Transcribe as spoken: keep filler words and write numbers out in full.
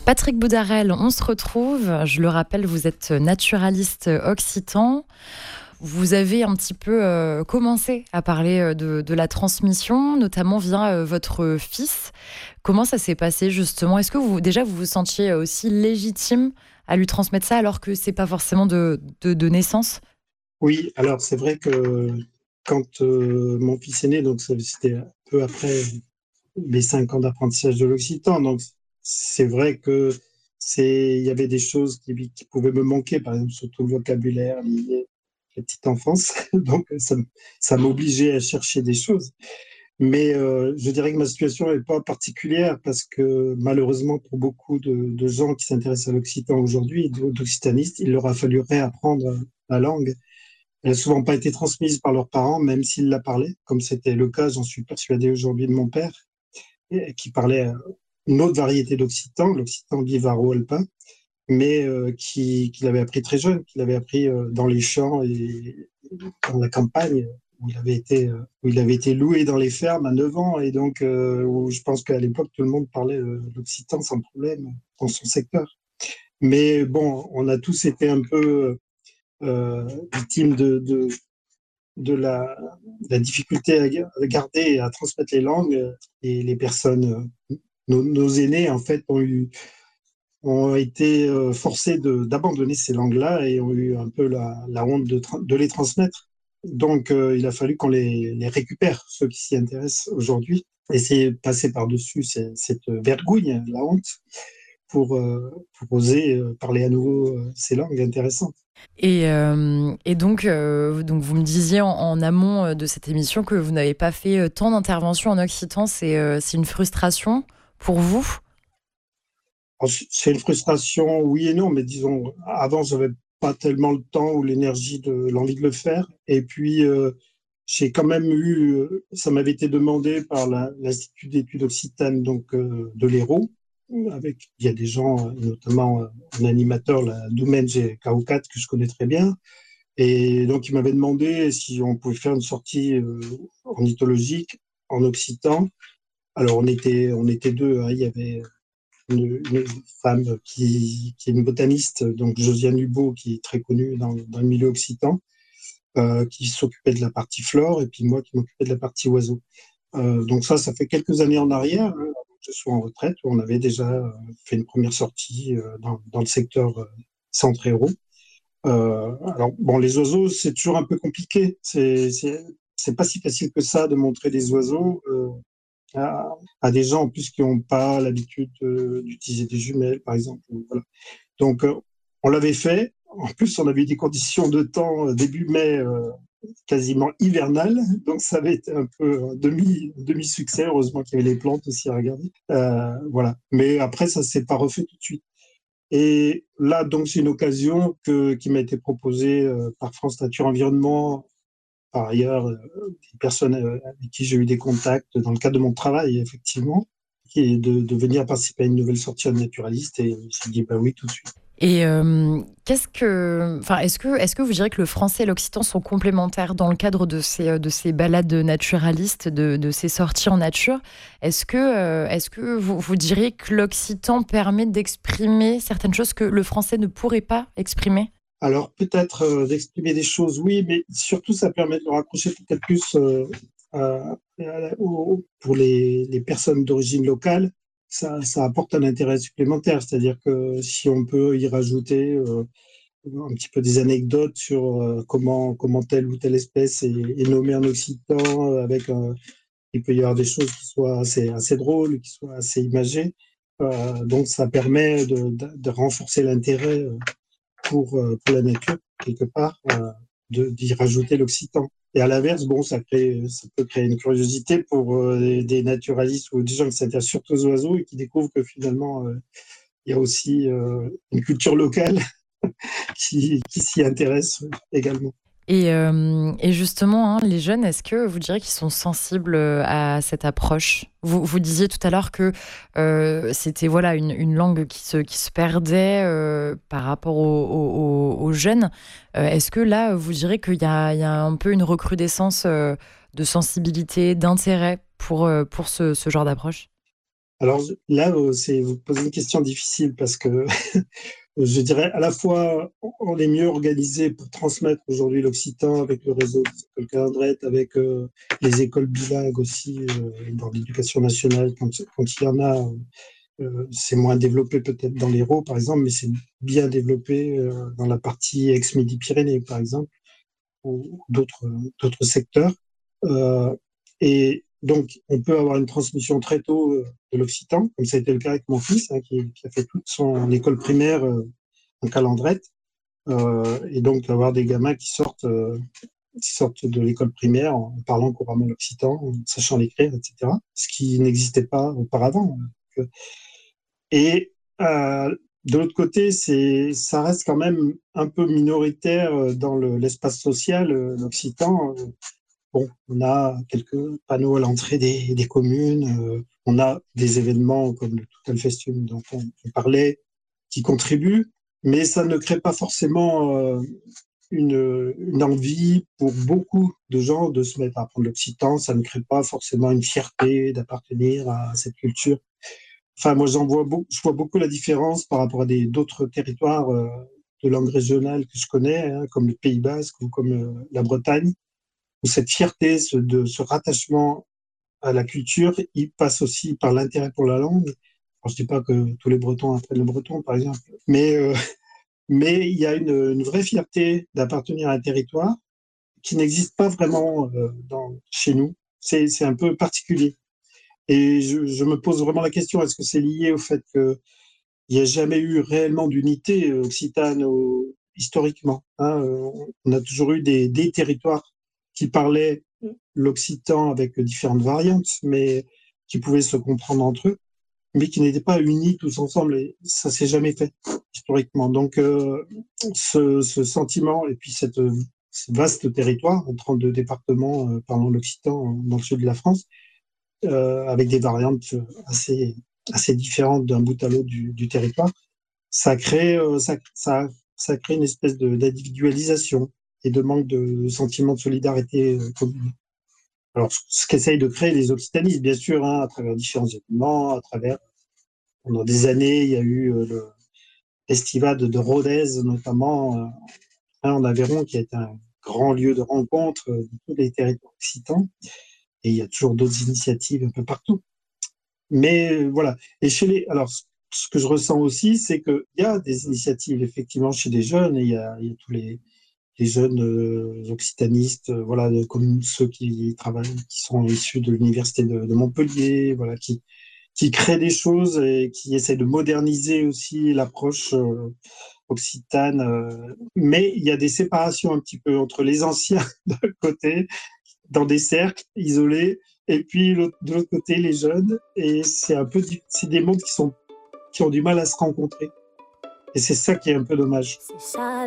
Patrick Boudarel, on se retrouve. Je le rappelle, vous êtes naturaliste occitan. Vous avez un petit peu euh, commencé à parler de, de la transmission, notamment via euh, votre fils. Comment ça s'est passé justement ? Est-ce que vous, déjà, vous vous sentiez aussi légitime à lui transmettre ça alors que c'est pas forcément de, de, de naissance ? Oui, alors c'est vrai que quand euh, mon fils est né, donc ça- c'était un peu après mes cinq ans d'apprentissage de l'occitan, donc c'est vrai que c'est, il y avait des choses qui, qui pouvaient me manquer, par exemple surtout le vocabulaire lié à la petite enfance, donc ça, m- ça m'obligeait à chercher des choses. Mais euh, je dirais que ma situation n'est pas particulière parce que malheureusement pour beaucoup de, de gens qui s'intéressent à l'occitan aujourd'hui, d'occitanistes, il leur a fallu réapprendre la langue. Elle n'a souvent pas été transmise par leurs parents, même s'ils la parlaient, comme c'était le cas, j'en suis persuadé aujourd'hui, de mon père, et- qui parlait euh, une autre variété d'occitan, l'occitan bivaro-alpin, mais euh, qui, qu'il avait appris très jeune, qu'il avait appris euh, dans les champs et dans la campagne, où il avait été, euh, où il avait été loué dans les fermes à neuf ans, et donc euh, où je pense qu'à l'époque, tout le monde parlait euh, l'occitan sans problème dans son secteur. Mais bon, on a tous été un peu euh, victimes de, de, de la, la difficulté à, à garder et à transmettre les langues. Et les personnes, euh, nos, nos aînés, en fait, ont eu ont été euh, forcés de, d'abandonner ces langues-là et ont eu un peu la, la honte de, tra- de les transmettre. Donc, euh, il a fallu qu'on les, les récupère, ceux qui s'y intéressent aujourd'hui, et c'est passer par-dessus ces- cette vergouille, la honte, pour, euh, pour oser euh, parler à nouveau euh, ces langues intéressantes. Et, euh, et donc, euh, donc, vous me disiez en, en amont euh, de cette émission que vous n'avez pas fait euh, tant d'interventions en occitan. C'est, euh, c'est une frustration pour vous ? Alors, c'est une frustration, oui et non, mais disons, avant, j'avais pas tellement le temps ou l'énergie de l'envie de le faire. Et puis, euh, j'ai quand même eu, euh, ça m'avait été demandé par la- l'Institut d'études occitanes, donc euh, de l'Hérault, avec, il y a des gens, euh, notamment euh, un animateur, la Doumenge Kaukat, que je connais très bien. Et donc, il m'avait demandé si on pouvait faire une sortie euh, ornithologique en occitan. Alors, on était, on était deux, hein. Il y avait une, une femme qui, qui est une botaniste, donc Josiane Hubault, qui est très connue dans, dans le milieu occitan, euh, qui s'occupait de la partie flore, et puis moi qui m'occupais de la partie oiseaux. Euh, donc ça, ça fait quelques années en arrière, hein, avant que je sois en retraite, où on avait déjà euh, fait une première sortie euh, dans, dans le secteur euh, centre-héros. Euh, alors, bon, les oiseaux, c'est toujours un peu compliqué. C'est, c'est, c'est pas si facile que ça de montrer des oiseaux. Euh, à, à des gens en plus qui n'ont pas l'habitude euh, d'utiliser des jumelles, par exemple. Voilà. Donc, euh, on l'avait fait. En plus, on avait eu des conditions de temps euh, début mai euh, quasiment hivernales. Donc, ça avait été un peu un demi, demi-succès. Heureusement qu'il y avait les plantes aussi à regarder. Euh, voilà. Mais après, ça ne s'est pas refait tout de suite. Et là, donc, c'est une occasion que, qui m'a été proposée euh, par France Nature Environnement, par ailleurs, euh, des personnes euh, avec qui j'ai eu des contacts dans le cadre de mon travail, effectivement, qui est de, de venir participer à une nouvelle sortie en naturaliste. Et je me suis dit, bah oui, tout de suite. Et euh, qu'est-ce que, enfin, est-ce que, est-ce que vous direz que le français et l'occitan sont complémentaires dans le cadre de ces, de ces balades naturalistes, de, de ces sorties en nature ? Est-ce que, euh, est-ce que vous, vous diriez que l'occitan permet d'exprimer certaines choses que le français ne pourrait pas exprimer ? Alors, peut-être euh, d'exprimer des choses, oui, mais surtout, ça permet de le raccrocher peut-être plus euh, à- à- au- pour les, les personnes d'origine locale. Ça, ça apporte un intérêt supplémentaire, c'est-à-dire que si on peut y rajouter euh, un petit peu des anecdotes sur euh, comment, comment telle ou telle espèce est, est nommée en occitan, euh, avec un, il peut y avoir des choses qui soient assez, assez drôles, qui soient assez imagées. Euh, donc, ça permet de, de, de renforcer l'intérêt euh, pour, euh, pour la nature, quelque part, euh, de, d'y rajouter l'occitan. Et à l'inverse, bon, ça, crée, ça peut créer une curiosité pour euh, des, des naturalistes ou des gens qui s'intéressent surtout aux oiseaux et qui découvrent que finalement, euh, il y a aussi euh, une culture locale qui, qui s'y intéresse également. Et, euh, et justement, hein, les jeunes, est-ce que vous diriez qu'ils sont sensibles à cette approche ? Vous, vous disiez tout à l'heure que euh, c'était voilà, une, une langue qui se, qui se perdait euh, par rapport aux, aux- aux jeunes. Euh, est-ce que là, vous direz qu'il y a, il y a un peu une recrudescence euh, de sensibilité, d'intérêt pour, euh, pour ce, ce genre d'approche ? Alors là, euh, c'est vous posez une question difficile parce que je dirais à la fois on est mieux organisé pour transmettre aujourd'hui l'occitan avec le réseau des écoles Calandrette, avec euh, les écoles bilingues aussi euh, dans l'éducation nationale quand, quand il y en a. Euh, c'est moins développé peut-être dans l'Hérault par exemple, mais c'est bien développé euh, dans la partie ex-Midi-Pyrénées par exemple ou d'autres d'autres secteurs. Euh, et donc, on peut avoir une transmission très tôt euh, de l'occitan, comme ça a été le cas avec mon fils, hein, qui, qui, a fait toute son école primaire euh, en Calandrette. Euh, et donc, avoir des gamins qui sortent, euh, qui sortent de l'école primaire en parlant couramment l'occitan, en sachant l'écrire, et cetera. Ce qui n'existait pas auparavant. Et euh, de l'autre côté, c'est, ça reste quand même un peu minoritaire dans le, l'espace social, l'occitan. Bon, on a quelques panneaux à l'entrée des, des communes, euh, on a des événements comme le Total Festium dont on, on parlait qui contribuent, mais ça ne crée pas forcément euh, une, une envie pour beaucoup de gens de se mettre à apprendre l'occitan, ça ne crée pas forcément une fierté d'appartenir à cette culture. Enfin, moi, j'en vois beaucoup, je vois beaucoup la différence par rapport à des, d'autres territoires euh, de langue régionale que je connais, hein, comme le Pays Basque ou comme euh, la Bretagne, où cette fierté, ce, de, ce rattachement à la culture, il passe aussi par l'intérêt pour la langue. Alors, je dis pas que tous les Bretons apprennent le breton, par exemple, mais euh, mais il y a une, une vraie fierté d'appartenir à un territoire qui n'existe pas vraiment euh, dans, chez nous. C'est, c'est un peu particulier. Et je, je me pose vraiment la question, est-ce que c'est lié au fait qu'il n'y a jamais eu réellement d'unité occitane au, historiquement, hein, on a toujours eu des, des territoires qui parlaient l'occitan avec différentes variantes, mais qui pouvaient se comprendre entre eux, mais qui n'étaient pas unis tous ensemble. Et ça s'est jamais fait historiquement. Donc, euh, ce, ce sentiment et puis cette, ce vaste territoire, en trente-deux départements euh, parlant l'occitan dans le sud de la France, euh, avec des variantes assez, assez différentes d'un bout à l'autre du, du territoire, ça crée, euh, ça, ça, ça crée une espèce de, d'individualisation et de manque de sentiment de solidarité euh, commune. Alors, ce qu'essayent de créer les occitanistes, bien sûr, hein, à travers différents événements, à travers, pendant des années, il y a eu euh, le festival de, de Rodez, notamment, euh, hein, en Aveyron, qui a été un grand lieu de rencontre euh, de tous les territoires occitans. Et il y a toujours d'autres initiatives un peu partout. Mais euh, voilà. Et chez les, alors, ce que je ressens aussi, c'est qu'il y a des initiatives effectivement chez les jeunes, et il y a, il y a tous les, les jeunes euh, occitanistes, euh, voilà, de, comme ceux qui travaillent, qui sont issus de l'université de, de Montpellier, voilà, qui, qui créent des choses et qui essaient de moderniser aussi l'approche euh, occitane. Euh, mais il y a des séparations un petit peu entre les anciens d'un côté dans des cercles isolés, et puis de l'autre côté les jeunes, et c'est un peu c'est des mondes qui sont qui ont du mal à se rencontrer, et c'est ça qui est un peu dommage. C'est ça.